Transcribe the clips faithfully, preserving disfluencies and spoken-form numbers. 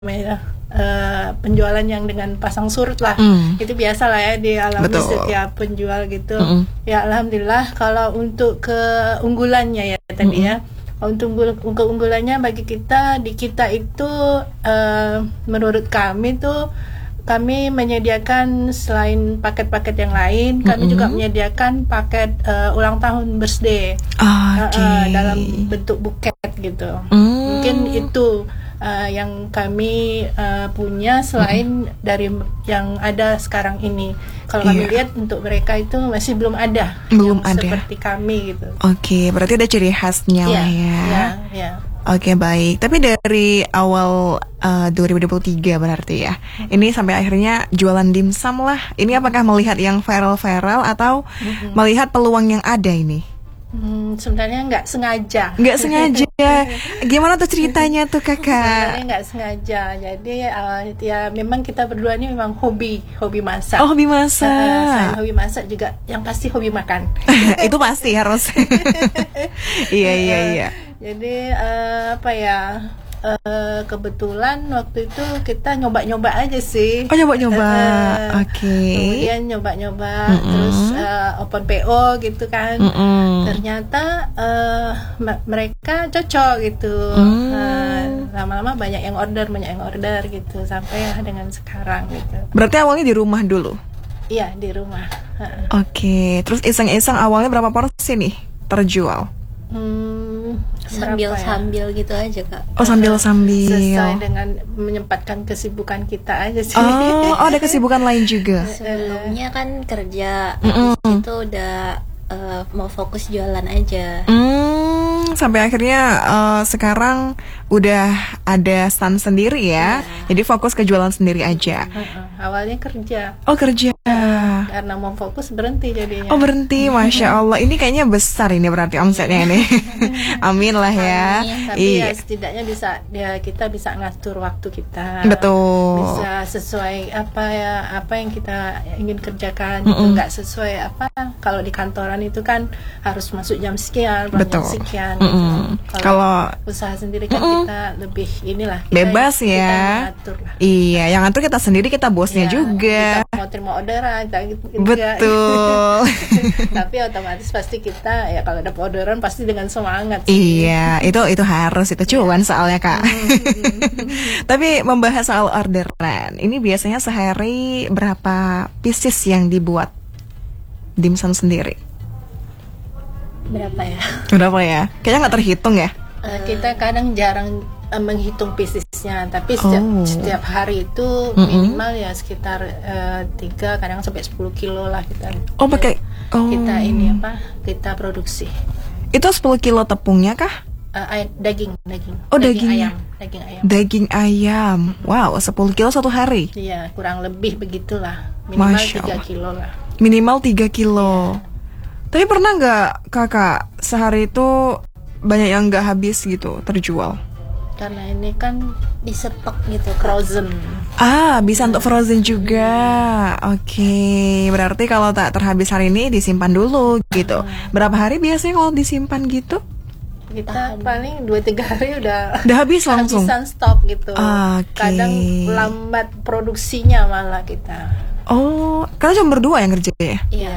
namanya uh, penjualan yang dengan pasang surut lah. Mm. Itu biasa lah ya dialami Betul. setiap penjual gitu. Mm-mm. Ya alhamdulillah kalau untuk keunggulannya ya tadi Mm-mm. ya. Untuk unggul, keunggulannya bagi kita di kita itu uh, menurut kami tuh kami menyediakan selain paket-paket yang lain, kami Mm-mm. juga menyediakan paket uh, ulang tahun birthday uh, Oke. uh, dalam bentuk buket gitu. Mm. Mungkin itu uh, yang kami uh, punya selain mm-hmm. dari yang ada sekarang ini. Kalau kami Iya. lihat untuk mereka itu masih belum ada Belum yang ada. seperti kami gitu. Oke, berarti ada ciri khasnya Iya, lah ya. iya, iya. Oke, baik. Tapi dari awal uh, dua ribu dua puluh tiga berarti ya. Mm-hmm. Ini sampai akhirnya jualan dimsum lah. Ini apakah melihat yang viral-viral atau Mm-hmm. melihat peluang yang ada ini? Hmm, sebenarnya nggak sengaja. Nggak sengaja. Gimana tuh ceritanya tuh Sebenarnya kakak? nggak sengaja. Jadi uh, ya memang kita berdua ini memang hobi, hobi masak. Oh, hobi Uh, selain masak. hobi masak juga yang pasti hobi makan. Itu pasti harus. Iya, iya, iya. Jadi uh, apa ya? Uh, kebetulan waktu itu kita nyoba-nyoba aja sih. Oh, nyoba-nyoba. Uh, Oke. Kemudian nyoba-nyoba, Mm-mm. terus uh, open P O gitu kan. Mm-mm. Ternyata uh, m- mereka cocok gitu. Mm. Uh, lama-lama banyak yang order, banyak yang order gitu sampai dengan sekarang gitu. Berarti awalnya di rumah dulu. Iya di rumah. Uh. Oke, terus iseng-iseng awalnya berapa porsi nih terjual? Hmm, sambil berapa ya? sambil gitu aja kak. Oh, sambil-sambil. Sesuai dengan menyempatkan kesibukan kita aja sih. Oh, oh ada kesibukan lain juga. Sebelumnya kan kerja, Mm-mm. habis itu udah eh, mau fokus jualan aja. Hmm, sampai akhirnya eh, sekarang udah ada stand sendiri ya. Jadi fokus ke jualan sendiri aja. Uh-uh. Awalnya kerja, Oh, kerja. karena mau fokus berhenti jadinya. Oh, berhenti. Masya Allah. Ini kayaknya besar ini berarti omsetnya ini. Amin lah ya. Amin. Tapi ya Iya. setidaknya bisa ya kita bisa ngatur waktu kita. Betul. Bisa sesuai apa ya apa yang kita ingin kerjakan. Itu Mm-mm. nggak sesuai apa kalau di kantoran itu kan harus masuk jam sekian, pulang jam Betul. sekian. Mm-mm. Gitu. Kalau usaha sendiri kan Mm-mm. kita lebih inilah kita, bebas kita ya. mengatur lah. Iya, yang ngatur kita sendiri, kita bosnya Ya, juga. kita mau terima orderan kita gitu, gitu Betul. tapi otomatis pasti kita ya kalau ada orderan pasti dengan semangat sih. Iya, itu itu harus itu cuan soalnya kak. Tapi membahas soal orderan, ini biasanya sehari berapa pieces yang dibuat dimsum sendiri? Berapa ya? Berapa ya? Kayaknya nggak terhitung ya? Eh, kita kadang jarang eh, menghitung piecesnya, tapi setiap, Oh. setiap hari itu Mm-mm. minimal ya sekitar eh, tiga kadang sampai sepuluh kilo lah kita. Oh pakai. Oh. Kita ini apa? Kita produksi. Itu sepuluh kilo tepungnya kah? Eh, ay- daging, daging. Oh, dagingnya. ayam, daging ayam. Daging ayam. Wow, sepuluh kilo satu hari. Iya, kurang lebih begitulah. Minimal Masya tiga Allah. kilo lah. Minimal tiga kilo. Tapi pernah nggak kakak sehari itu banyak yang nggak habis gitu terjual? Karena ini kan Disepek gitu kak. frozen. Ah, bisa untuk frozen juga. Oke, berarti kalau tak terhabis hari ini disimpan dulu gitu. Berapa hari biasanya kalau disimpan gitu? Kita paling dua tiga hari udah Udah habis langsung. habisan stok gitu. Oke. Kadang lambat produksinya malah kita. Oh, kalian cuma berdua yang kerja ya? Iya.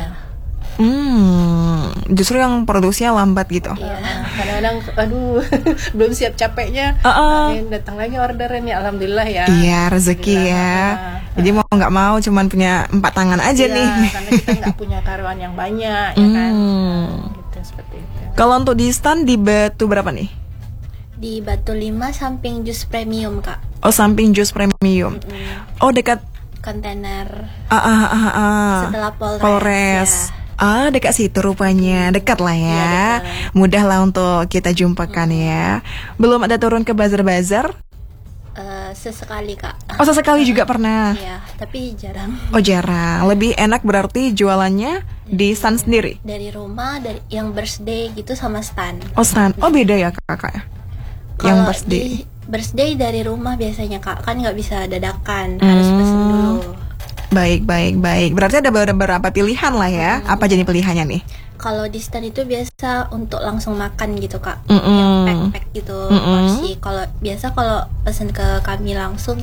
Hmm, justru yang produksinya lambat gitu. Iya. Nah, kadang-kadang aduh belum siap capeknya. Uh-uh. Nah, datang lagi orderannya alhamdulillah ya. Iya, rezeki Alhamdulillah. ya. Ah, Jadi mau nggak mau cuman punya empat tangan aja iya, nih. karena kita nggak punya karyawan yang banyak ya kan. Hmm. Gitu seperti itu. Kalau untuk di stand di Batu berapa nih? Di Batu lima samping jus premium kak. Oh, samping jus premium. Oh, dekat Kontainer ah ah ah ah. setelah Polres. Polres. Ya. Ah, dekat situ rupanya. Dekat lah ya. Iya, dekat. Mudah lah untuk kita jumpakan ya. Belum ada turun ke bazar-bazar? Eh, sesekali kak. Oh, sesekali juga pernah. Iya, tapi jarang. Oh, jarang. Lebih enak berarti jualannya di stand sendiri. Dari rumah, dari yang birthday gitu sama stand. Oh, stand. Oh, beda ya kakak ya? Yang Kalau birthday. di birthday dari rumah biasanya kak, kan nggak bisa dadakan, harus pesen Hmm. dulu. Baik, baik, baik. Berarti ada beberapa pilihan lah ya. Hmm. Apa jadi pilihannya nih? Kalau di stand itu biasa untuk langsung makan gitu kak, Mm-mm. yang pack-pack gitu Mm-mm. porsi. Kalau biasa kalau pesan ke kami langsung